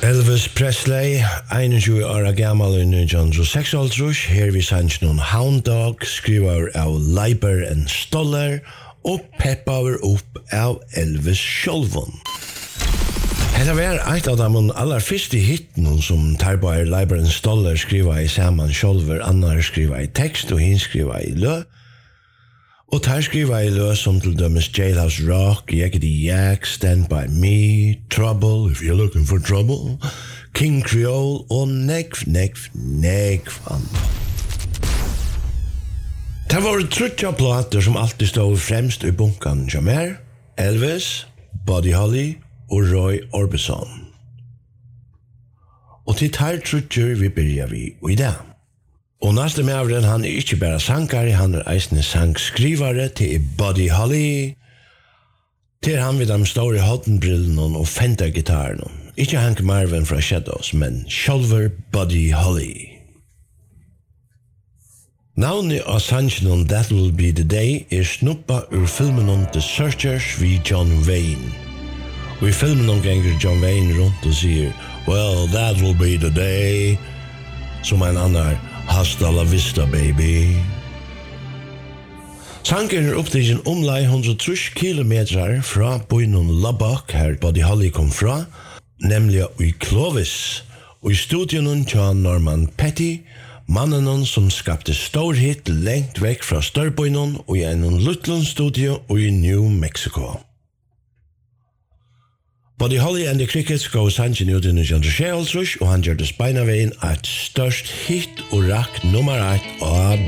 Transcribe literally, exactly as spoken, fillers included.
Elvis Presley, einogtjúgu ára gamal i nítjan hundrað og seksogtrýss, her vi sanns noen Hound Dog, skriver av Leiber and Stoller, og peppaver upp av Elvis sjálvun. Hetta var eitt av de aller fyrste hitten som Tarboy Leiber and Stoller skriva i saman sjálver, annar skriva i tekst og hin skriva i lø. Og tar skriva i lø som til dømes Jailhouse Rock, Yakety Yak, Stand By Me, Trouble, If You're Looking For Trouble, King Creole og negv, negv, negv anna. Det var trutja plater som alltid stod fremst i bunkan som er Elvis, Buddy Holly og Roy Orbison. Og til tar trutjer vi byrja vi i dag. Og næste mævren, han er ikke bare sangare, han er eisne sangskrivare til Buddy Holly, til han vid de store hottenbrillen og Fender-gitaren. Ikke Hank Marvin fra Shadows, men sjálver Buddy Holly. Navnet av sangen That Will Be The Day er snuppa ur filmen om The Searchers vi John Wayne. Og i filmen om ganger John Wayne rundt og sier Well, that will be the day, som en annar Hasta la vista, baby. Sanken er opptidgen omlai hundre og tretti kilometer fra byen Lubbock, her Buddy Holly kom fra, nemlig i Clovis, og i studien til Norman Petty, mannen som skapte stor hit lengt vekk fra Størbøynen og i en lutlund studio i New Mexico. Buddy Holly and the Crickets gav sangen ut i nítjan hundrað og sjeyoghálvtrýss og han gjør det speinavegin et størst hit og rakk nummer ett av